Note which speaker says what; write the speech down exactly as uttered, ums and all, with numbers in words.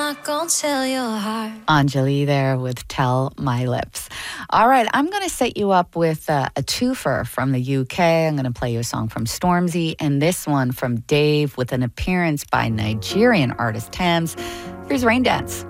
Speaker 1: not gonna tell your heart.
Speaker 2: Anjali there with Tell My Lips. All right, I'm going to set you up with uh, a twofer from the U K. I'm going to play you a song from Stormzy and this one from Dave with an appearance by Nigerian artist Thames. Here's Rain Dance.